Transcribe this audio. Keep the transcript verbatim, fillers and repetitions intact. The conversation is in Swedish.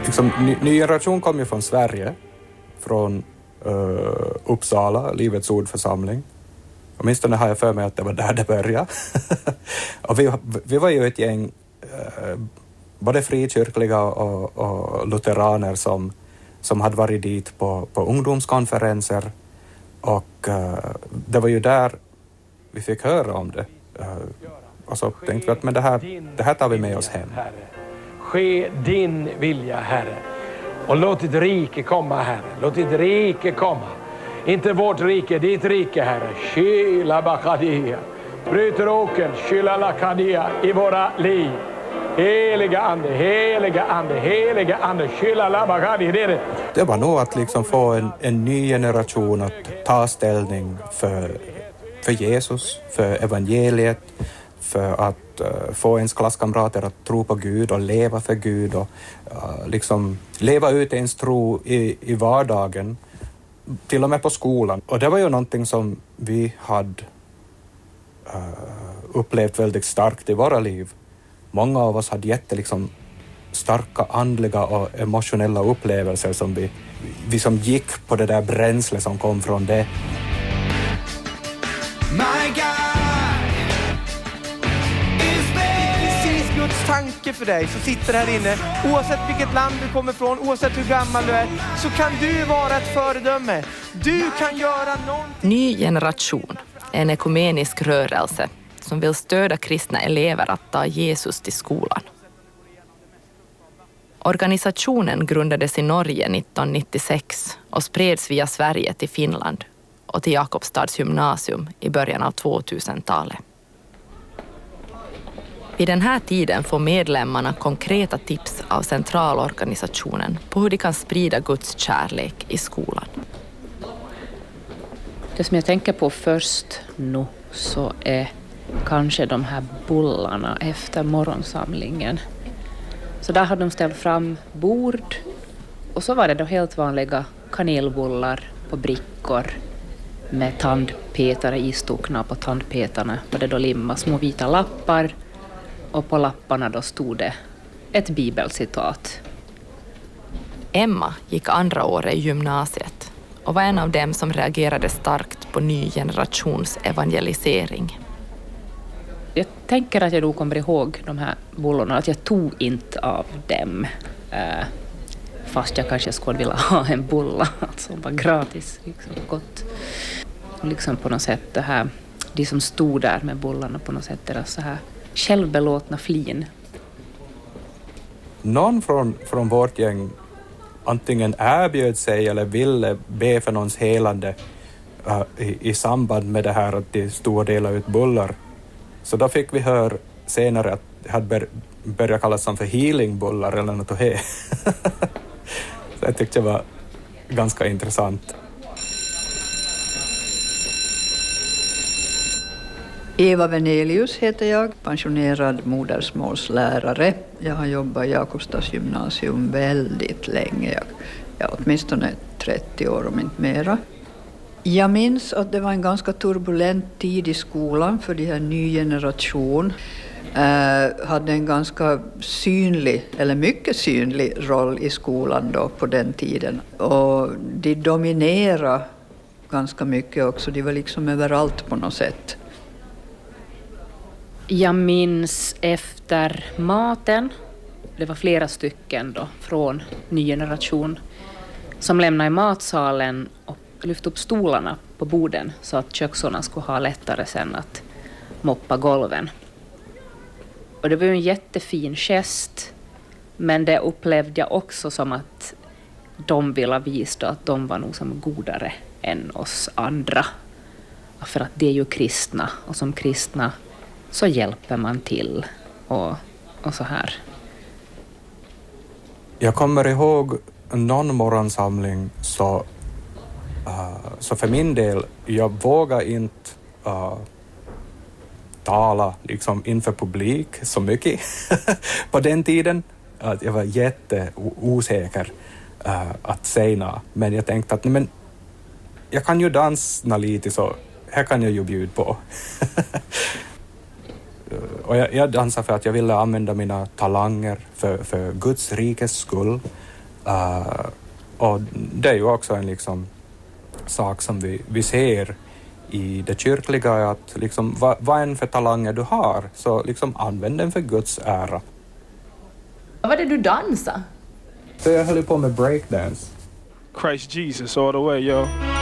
liksom, ny, ny generation kom ju från Sverige, från uh, Uppsala, Livets ordförsamling. Åtminstone har jag för mig att det var där det började. Och vi, vi var ju ett gäng, uh, både frikyrkliga och, och lutheraner som, som hade varit dit på, på ungdomskonferenser. Och uh, det var ju där vi fick höra om det. Uh, och så tänkte vi att men det, här, det här tar vi med oss hem. Ske din vilja, Herre. Och låt ditt rike komma, Herre. Låt ditt rike komma. Inte vårt rike, ditt rike, Herre. Shila bakadia. Bryter åken, shila lakadia i våra liv. Heliga ande, heliga ande, heliga ande, shila labakadia. Det, det. det var nog att liksom få en, en ny generation att ta ställning för, för Jesus, för evangeliet, för att uh, få ens klasskamrater att tro på Gud och leva för Gud och uh, liksom leva ut ens tro i, i vardagen, till och med på skolan. Och det var ju någonting som vi hade uh, upplevt väldigt starkt i våra liv. Många av oss hade jätte liksom starka andliga och emotionella upplevelser som vi, vi som gick på det där bränsle som kom från det. My God. Guds tanke för dig som sitter här inne, oavsett vilket land du kommer från, oavsett hur gammal du är, så kan du vara ett föredöme. Du kan göra någonting. Ny generation är en ekumenisk rörelse som vill stödja kristna elever att ta Jesus till skolan. Organisationen grundades i Norge nittonhundranittiosex och spreds via Sverige till Finland och till Jakobstads gymnasium i början av tvåtusentalet. Vid den här tiden får medlemmarna konkreta tips av centralorganisationen på hur de kan sprida Guds kärlek i skolan. Det som jag tänker på först nu så är kanske de här bullarna efter morgonsamlingen. Så där har de ställt fram bord och så var det då helt vanliga kanelbullar på brickor med tandpetare istuckna. På tandpetarna var det då limma små vita lappar. Och på lapparna då stod det ett bibelcitat. Emma gick andra året i gymnasiet och var en av dem som reagerade starkt på ny generations evangelisering. Jag tänker att jag då kommer ihåg de här bullorna, att jag tog inte av dem. Äh, fast jag kanske skulle vilja ha en bulla, alltså bara gratis, liksom gott. Och liksom på något sätt det här, de som stod där med bullarna på något sätt, deras så här självbelåtna flin. Någon från, från vårt gäng antingen erbjöd sig eller ville be för någons helande uh, i, i samband med det här att de stod och delade ut bullar. Så då fick vi höra senare att det hade bör, börjat kallas som för healingbullar eller något här. Så jag tyckte det var ganska intressant. Eva Venelius heter jag, pensionerad modersmålslärare. Jag har jobbat i Jakobstads gymnasium väldigt länge, jag, ja, åtminstone trettio år om inte mera. Jag minns att det var en ganska turbulent tid i skolan för de här ny generation. Uh, hade en ganska synlig, eller mycket synlig roll i skolan då på den tiden. Och de dominerade ganska mycket också, de var liksom överallt på något sätt. Jag minns efter maten, det var flera stycken då från ny generation, som lämnade i matsalen och lyfte upp stolarna på borden så att köksorna skulle ha lättare sen att moppa golven. Och det var ju en jättefin gest, men det upplevde jag också som att de ville visa att de var nog som godare än oss andra. För att det är ju kristna, och som kristna så hjälper man till och, och så här. Jag kommer ihåg någon morgonsamling så, uh, så för min del, jag vågar inte uh, tala liksom inför publik så mycket på den tiden. Att jag var jätteosäker uh, att säga något. Men jag tänkte att men, jag kan ju dansa lite så här kan jag ju bjuda på. Och jag, jag dansade för att jag ville använda mina talanger för, för Guds rikes skull. Uh, och det är ju också en liksom sak som vi, vi ser i det kyrkliga, är att liksom, vad, vad än för talanger du har, så liksom använd den för Guds ära. Vad var det du dansade? Så jag höll på med breakdance. Christ Jesus all the way, yo.